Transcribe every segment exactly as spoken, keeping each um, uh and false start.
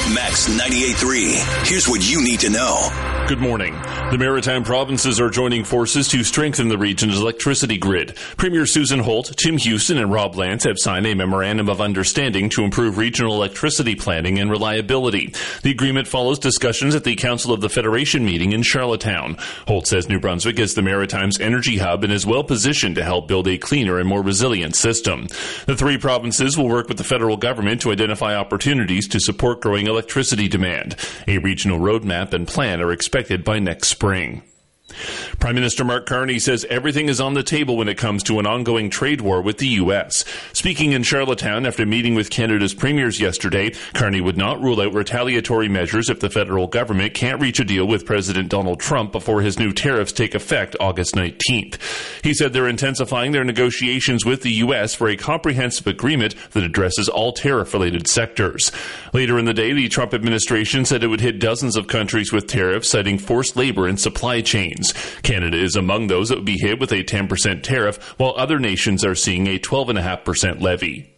Max ninety-eight point three. Here's what you need to know. Good morning. The Maritime provinces are joining forces to strengthen the region's electricity grid. Premier Susan Holt, Tim Houston, and Rob Lance have signed a memorandum of understanding to improve regional electricity planning and reliability. The agreement follows discussions at the Council of the Federation meeting in Charlottetown. Holt says New Brunswick is the Maritime's energy hub and is well positioned to help build a cleaner and more resilient system. The three provinces will work with the federal government to identify opportunities to support growing electricity demand. A regional roadmap and plan are expected by next spring. Prime Minister Mark Carney says everything is on the table when it comes to an ongoing trade war with the U S. Speaking in Charlottetown after meeting with Canada's premiers yesterday, Carney would not rule out retaliatory measures if the federal government can't reach a deal with President Donald Trump before his new tariffs take effect August nineteenth. He said they're intensifying their negotiations with the U S for a comprehensive agreement that addresses all tariff-related sectors. Later in the day, the Trump administration said it would hit dozens of countries with tariffs, citing forced labor and supply chains. Canada is among those that would be hit with a ten percent tariff, while other nations are seeing a twelve point five percent levy.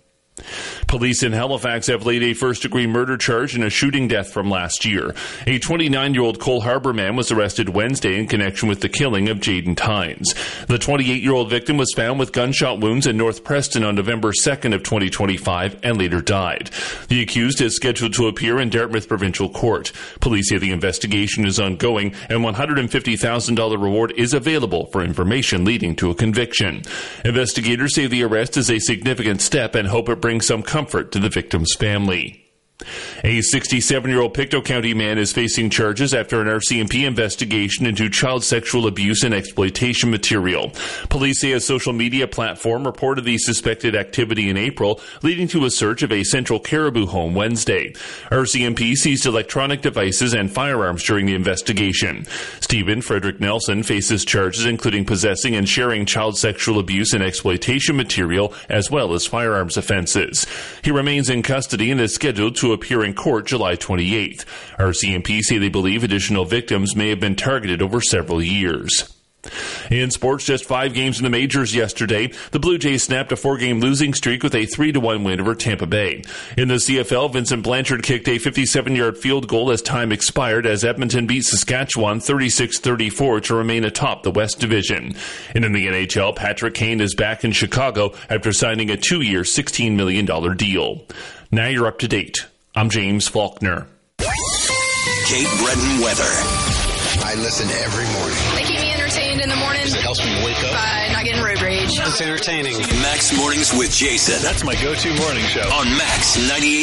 Police in Halifax have laid a first-degree murder charge in a shooting death from last year. A twenty-nine-year-old Cole Harbour man was arrested Wednesday in connection with the killing of Jaden Tynes. The twenty-eight-year-old victim was found with gunshot wounds in North Preston on November second of twenty twenty-five and later died. The accused is scheduled to appear in Dartmouth Provincial Court. Police say the investigation is ongoing and one hundred fifty thousand dollars reward is available for information leading to a conviction. Investigators say the arrest is a significant step and hope it brings some comfort to the victim's family. A sixty-seven-year-old Pictou County man is facing charges after an R C M P investigation into child sexual abuse and exploitation material. Police say a social media platform reported the suspected activity in April, leading to a search of a Central Caribou home Wednesday. R C M P seized electronic devices and firearms during the investigation. Stephen Frederick Nelson faces charges including possessing and sharing child sexual abuse and exploitation material, as well as firearms offenses. He remains in custody and is scheduled to appear in court July twenty-eighth. R C M P say they believe additional victims may have been targeted over several years. In sports, just five games in the majors yesterday. The Blue Jays snapped a four-game losing streak with a three to one win over Tampa Bay. In the C F L, Vincent Blanchard kicked a fifty-seven-yard field goal as time expired as Edmonton beat Saskatchewan thirty-six thirty-four to remain atop the West Division. And in the N H L, Patrick Kane is back in Chicago after signing a two-year sixteen million dollars deal. Now you're up to date. I'm James Faulkner. Kate Breton weather. I listen every morning. They keep me entertained in the morning. It helps me wake up. By not getting road rage. It's entertaining. Max Mornings with Jason. That's my go-to morning show. On Max ninety-eight.